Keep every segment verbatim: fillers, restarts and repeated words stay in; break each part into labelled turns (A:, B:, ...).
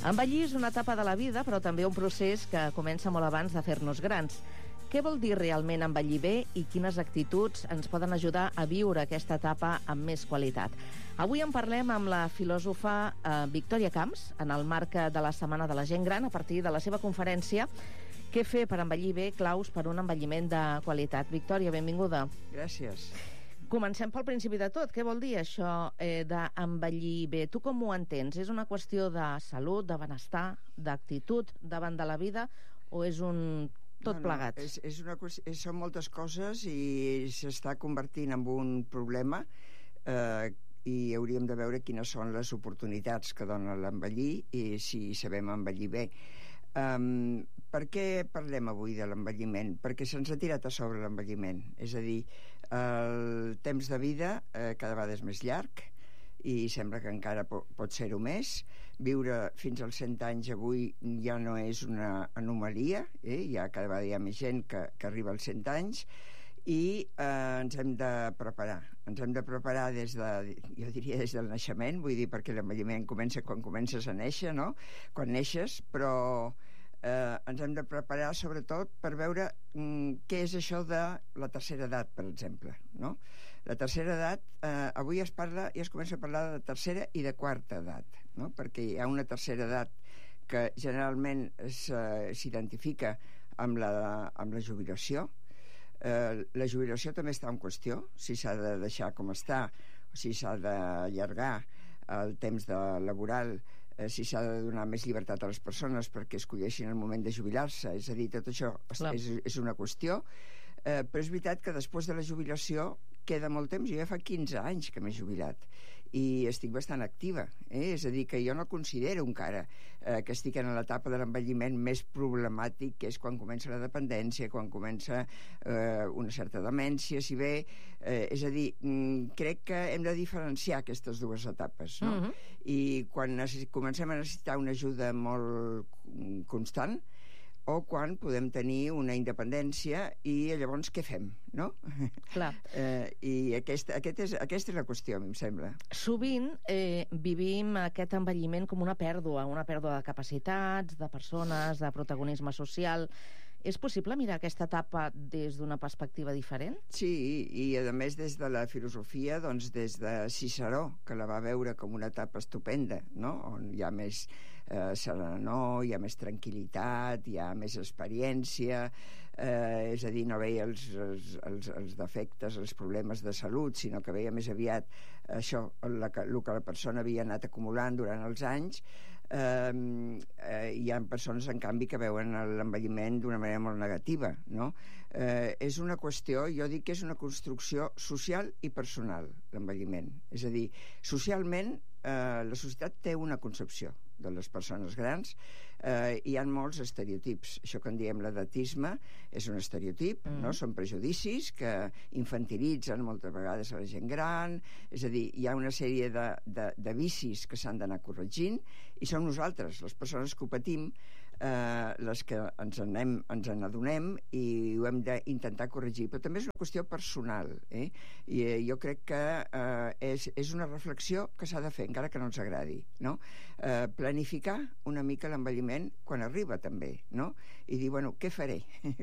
A: Envellir és una etapa de la vida, però també un procés que comença molt abans de fer-nos grans. Què vol dir realment envellir bé i quines actituds ens poden ajudar a viure aquesta etapa amb més qualitat? Avui en parlem amb la filòsofa eh, Victòria Camps, en el marc de la Setmana de la Gent Gran, a partir de la seva conferència Què fer per envellir bé? Claus per un envelliment de qualitat. Victòria, benvinguda.
B: Gràcies.
A: Comencem pel principi de tot. Què vol dir això eh, d'envellir bé? Tu com ho entens? És una qüestió de salut, de benestar, d'actitud davant de la vida, o és un tot
B: no, no,
A: plegat?
B: És, és una, és, són moltes coses i s'està convertint en un problema eh, i hauríem de veure quines són les oportunitats que dona l'envellir i si sabem envellir bé. Um, per què parlem avui de l'envelliment? Perquè se'ns ha tirat a sobre l'envelliment. És a dir, el temps de vida eh, cada vegada és més llarg i sembla que encara po pot ser-ho més. Viure fins als cent anys avui ja no és una anomalia, eh? Ja cada vegada hi ha més gent que, que arriba als cent anys i eh, ens hem de preparar. Ens hem de preparar des de, jo diria des del naixement, vull dir, perquè l'envelliment comença quan comences a néixer, no? Quan neixes, però eh, ens hem de preparar sobretot per veure mm, què és això de la tercera edat, per exemple, no? La tercera edat, eh, avui es parla i es comença a parlar de tercera i de quarta edat, no? Perquè hi ha una tercera edat que generalment s'identifica amb la, amb la jubilació. Eh, la jubilació també està en qüestió, si s'ha de deixar com està, o si s'ha d'allargar el temps de laboral, eh, si s'ha de donar més llibertat a les persones perquè escolleixin el moment de jubilar-se. És a dir, tot això és, és una qüestió, eh, però és veritat que després de la jubilació queda molt temps. Jo ja fa quinze anys que m'he jubilat i estic bastant activa, eh? És a dir, que jo no considero encara eh, que estic en l'etapa de l'envelliment més problemàtic, que és quan comença la dependència, quan comença eh, una certa demència, si bé eh, és a dir, mm, crec que hem de diferenciar aquestes dues etapes, no? Mm-hmm. I quan comencem a necessitar una ajuda molt constant o quan podem tenir una independència i llavors què fem, no?
A: Clar.
B: Eh, I aquesta, aquest és, aquesta és la qüestió, a mi em sembla.
A: Sovint eh, vivim aquest envelliment com una pèrdua, una pèrdua de capacitats, de persones, de protagonisme social. És possible mirar aquesta etapa des d'una perspectiva diferent?
B: Sí, i a més des de la filosofia, doncs des de Ciceró, que la va veure com una etapa estupenda, no? On hi ha més eh, serenor, hi ha més tranquil·litat, hi ha més experiència, eh, és a dir, no veia els, els, els, els defectes, els problemes de salut, sinó que veia més aviat això, el que, el que la persona havia anat acumulant durant els anys. Eh, eh, hi ha persones, en canvi, que veuen l'envelliment d'una manera molt negativa, no? Eh, és una qüestió, jo dic que és una construcció social i personal, l'envelliment. És a dir, socialment, eh, la societat té una concepció de les persones grans, eh, hi ha molts estereotips. Això que en diem l'edatisme és un estereotip, mm. no? Són prejudicis que infantilitzen moltes vegades a la gent gran, és a dir, hi ha una sèrie de, de, de vicis que s'han d'anar corregint i som nosaltres, les persones que ho patim, eh, les que ens anem, ens n'adonem i ho hem d'intentar corregir, però també és una qüestió personal, eh? I eh, jo crec que eh, és, és una reflexió que s'ha de fer, encara que no ens agradi, no? Eh, planificar una mica l'envelliment quan arriba també, no? I dir, bueno, què faré?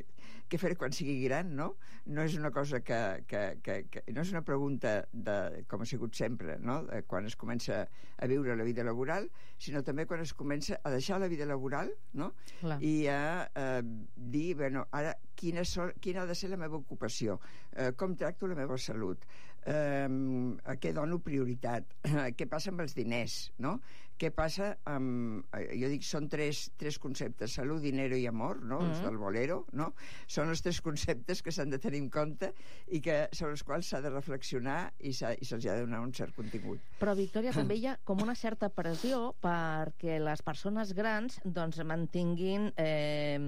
B: Què faré quan sigui gran, no? No és una cosa que, que, que, que no és una pregunta de, com ha sigut sempre, no? De quan es comença a viure la vida laboral, sinó també quan es comença a deixar la vida laboral, no? Clar. I a eh, dir, bueno, ara quina, so, quina ha de ser la meva ocupació, eh, com tracto la meva salut, eh, a què dono prioritat, què passa amb els diners, no? Què passa amb... Jo dic, són tres, tres conceptes, salut, dinero i amor, no? Mm-hmm. Els del bolero, no? Són els tres conceptes que s'han de tenir en compte i que, sobre els quals s'ha de reflexionar i se'ls ha de donar un cert contingut.
A: Però, Victòria, també hi ha com una certa pressió perquè les persones grans doncs mantinguin eh,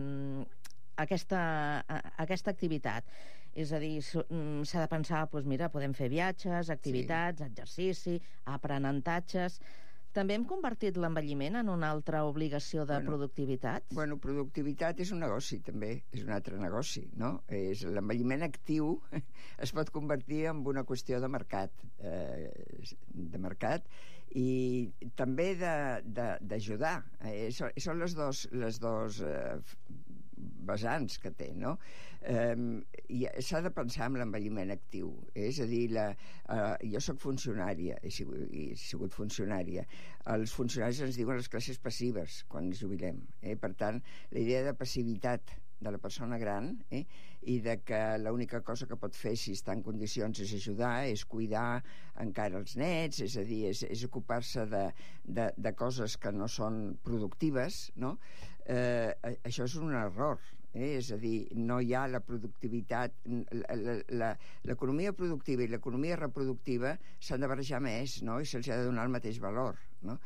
A: aquesta, aquesta activitat. És a dir, s'ha de pensar, doncs mira, podem fer viatges, activitats, sí. exercici, aprenentatges. També hem convertit l'envelliment en una altra obligació de bueno, productivitat?
B: Bueno, productivitat és un negoci, també. És un altre negoci, no? És l'envelliment actiu es pot convertir en una qüestió de mercat, eh, de mercat, i també d'ajudar. Eh? Són les dos, les dos eh, vessants que té, no? Eh, s'ha de pensar en l'envelliment actiu, eh? És a dir, la, eh, jo soc funcionària, he sigut, he sigut funcionària. Els funcionaris ens diuen les classes passives quan ens jubilem, eh? Per tant, la idea de passivitat de la persona gran, eh? I de que l'única cosa que pot fer si està en condicions és ajudar, és cuidar encara els nets, és a dir, és, és ocupar-se de, de, de coses que no són productives, no? Eh, això és un error, eh? És a dir, no hi ha la productivitat, l'economia productiva i l'economia reproductiva s'han de barrejar més, no? I se'ls ha de donar el mateix valor, no?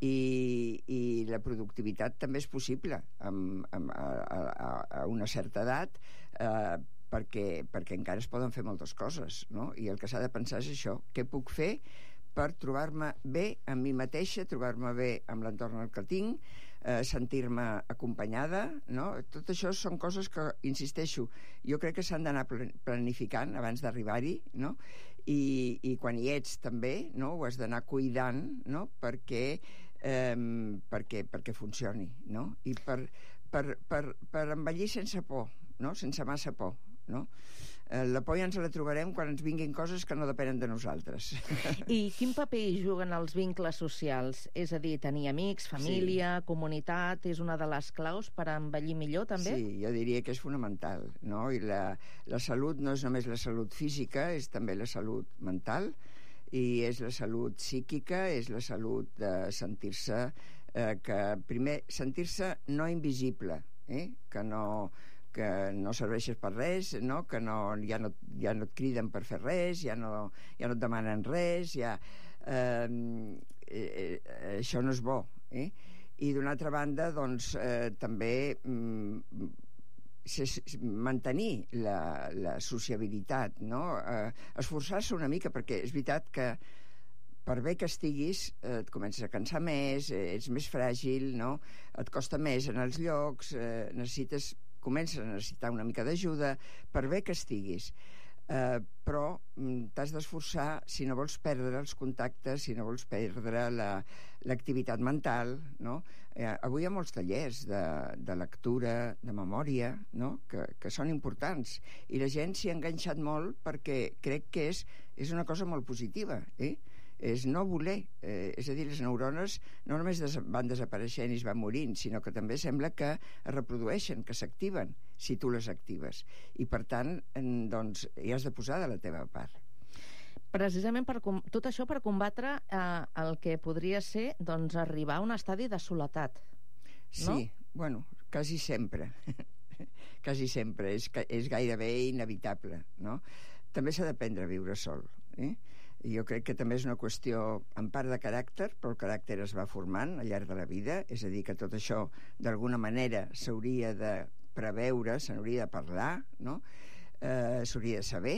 B: I, i la productivitat també és possible amb, amb, a, a, a una certa edat, eh, perquè, perquè encara es poden fer moltes coses, no? I el que s'ha de pensar és això, què puc fer per trobar-me bé amb mi mateixa, trobar-me bé amb l'entorn que tinc, eh, sentir-me acompanyada, no? Tot això són coses que, insisteixo, jo crec que s'han d'anar planificant abans d'arribar-hi, no? I, i quan hi ets també, no? Ho has d'anar cuidant, no? Perquè Eh, perquè, perquè funcioni, no? I per, per, per, per envellir sense por, no? Sense massa por, no? Eh, la por ja ens la trobarem quan ens vinguin coses que no depenen de nosaltres.
A: I quin paper hi juguen els vincles socials? És a dir, tenir amics, família, sí. Comunitat, és una de les claus per envellir millor, també?
B: Sí, jo diria que és fonamental, no? I la, la salut no és només la salut física, és també la salut mental, i és la salut psíquica, és la salut de sentir-se, eh, que primer, sentir-se no invisible, eh? que, no, que no serveixes per res, no? Que no, ja, no, ja no et criden per fer res, ja no, ja no et demanen res, ja, eh, eh, això no és bo. Eh? I d'una altra banda, doncs, eh, també... Mm, mantenir la, la sociabilitat, no? Eh, esforçar-se una mica, perquè és veritat que per bé que estiguis eh, et comences a cansar més, eh, ets més fràgil, no? Et costa més en els llocs, eh, necessites, comences a necessitar una mica d'ajuda, per bé que estiguis. Eh, però mm, t'has d'esforçar si no vols perdre els contactes, si no vols perdre la, l'activitat mental, no? Eh, avui hi ha molts tallers de, de lectura, de memòria, no? que, que són importants, i la gent s'hi ha enganxat molt perquè crec que és, és una cosa molt positiva, eh? És no voler, eh, és a dir, les neurones no només des van desapareixent i es van morint, sinó que també sembla que es reprodueixen, que s'activen si tu les actives, i per tant en, doncs hi has de posar de la teva part.
A: Precisament per tot això per combatre eh, el que podria ser doncs, arribar a un estadi de soledat, no?
B: Sí, bueno, quasi sempre quasi sempre, és, és gairebé inevitable, no? També s'ha d'aprendre a viure sol, eh? Jo crec que també és una qüestió en part de caràcter, però el caràcter es va formant al llarg de la vida, és a dir, que tot això d'alguna manera s'hauria de preveure, se n'hauria de parlar, no? Eh, s'hauria de saber.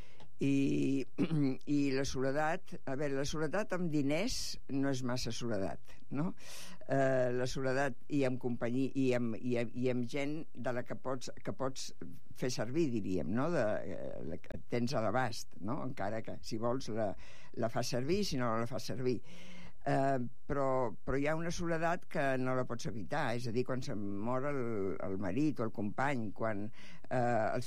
B: I, i la soledat, a veure, la soledat amb diners no és massa soledat, no? Eh, la soledat i amb companyia i amb, i, amb, i amb gent de la que pots, que pots fer servir, diríem, no? De, eh, la que tens a l'abast, no? Encara que si vols la, la fas servir, si no la fas servir. Eh, però, però hi ha una soledat que no la pots evitar, és a dir, quan se'n mor el, el marit o el company, quan eh, els